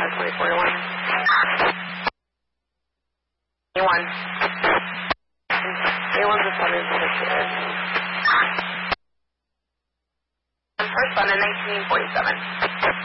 24 to 1. A1. A1's a 7 6. First one in 1947.